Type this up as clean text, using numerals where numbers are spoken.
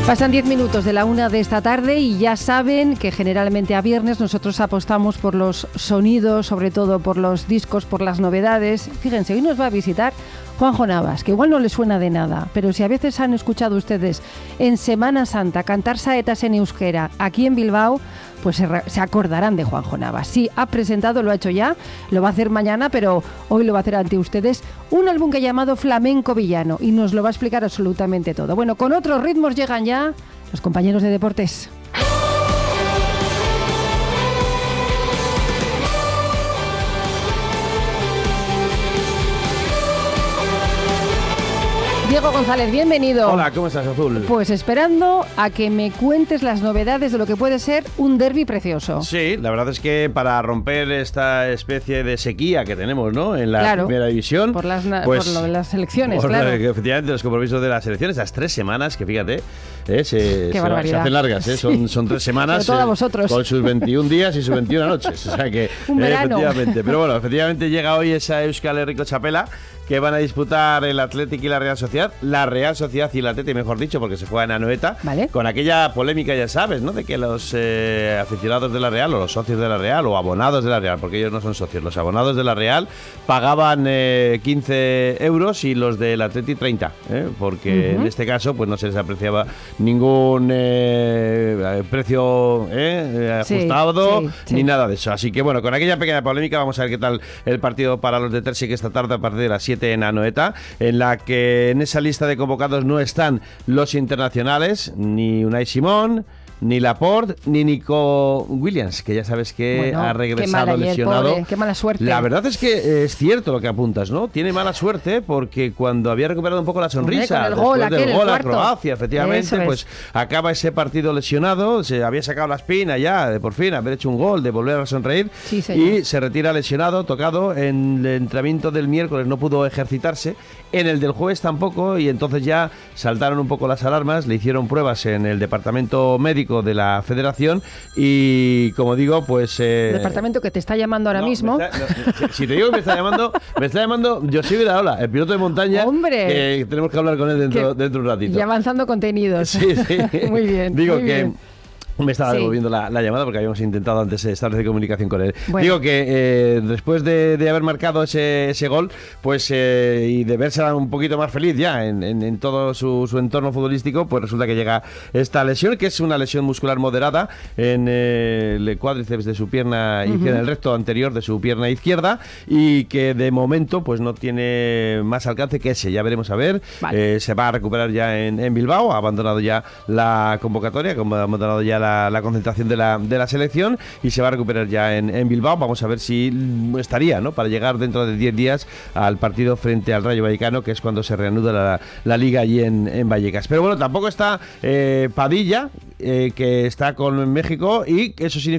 Pasan 10 minutos de la 1 de esta tarde y ya saben que generalmente a viernes nosotros apostamos por los sonidos, sobre todo por los discos, por las novedades. Fíjense, hoy nos va a visitar Juanjo Navas, que igual no les suena de nada, pero si a veces han escuchado ustedes en Semana Santa cantar saetas en euskera aquí en Bilbao, pues se acordarán de Juanjo Navas. Sí, ha presentado, lo ha hecho ya, lo va a hacer mañana, pero hoy lo va a hacer ante ustedes, un álbum que ha llamado Flamenco Villano, y nos lo va a explicar absolutamente todo. Bueno, con otros ritmos llegan ya los compañeros de deportes. Diego González, bienvenido. Hola, ¿cómo estás, Azul? Pues esperando a que me cuentes las novedades de lo que puede ser un derbi precioso. Sí, la verdad es que para romper esta especie de sequía que tenemos, ¿no?, en la primera división, por lo de las elecciones, claro. Efectivamente, los compromisos de las elecciones, las 3 semanas, que fíjate, se hacen largas, son 3 semanas con sus 21 días y sus 21 noches. O sea que, un verano. Efectivamente. Pero bueno, efectivamente llega hoy esa Euskal Herriko Txapela que van a disputar el Athletic y la Real Sociedad. La Real Sociedad y el Athletic, mejor dicho, porque se juega en Anoeta, ¿vale?, con aquella polémica, ya sabes, ¿no?, de que los aficionados de la Real, o los socios de la Real, o abonados de la Real, porque ellos no son socios, los abonados de la Real pagaban 15 euros y los del Athletic 30, porque en este caso pues no se les apreciaba ningún precio ajustado, ni nada de eso. Así que bueno, con aquella pequeña polémica vamos a ver qué tal el partido para los de Tersi, que esta tarde a partir de las 7 en Anoeta, en la que en esa lista de convocados no están los internacionales, ni Unai Simón, ni Laporte, ni Nico Williams, que ya sabes que ha regresado lesionado. Pobre, qué mala suerte. La verdad es que es cierto lo que apuntas, ¿no? Tiene mala suerte porque cuando había recuperado un poco la sonrisa después del gol a Croacia, efectivamente, pues acaba ese partido lesionado, se había sacado la espina ya de por fin haber hecho un gol, de volver a sonreír, y se retira lesionado, tocado. En el entrenamiento del miércoles no pudo ejercitarse, en el del jueves tampoco, y entonces ya saltaron un poco las alarmas, le hicieron pruebas en el departamento médico de la Federación y, como digo, pues... el departamento que te está llamando ahora mismo. Si te digo que me está llamando José Viraola, el piloto de montaña. ¡Hombre! Tenemos que hablar con él dentro de un ratito. Y avanzando contenidos. Sí. Muy bien. Digo muy que... bien. Me estaba devolviendo la llamada porque habíamos intentado antes establecer comunicación con él. Bueno. Digo que después de haber marcado ese gol, pues y de verse un poquito más feliz ya en todo su entorno futbolístico, pues resulta que llega esta lesión, que es una lesión muscular moderada en el cuádriceps de su pierna izquierda, en el recto anterior de su pierna izquierda, y que de momento pues no tiene más alcance que ese. Ya veremos a ver. Vale. Se va a recuperar ya en Bilbao, ha abandonado ya la convocatoria, ha abandonado ya la concentración de la selección, y se va a recuperar ya en Bilbao. Vamos a ver si estaría, ¿no?, para llegar dentro de 10 días al partido frente al Rayo Vallecano, que es cuando se reanuda la liga allí en Vallecas. Pero bueno, tampoco está Padilla, que está con México, y eso significa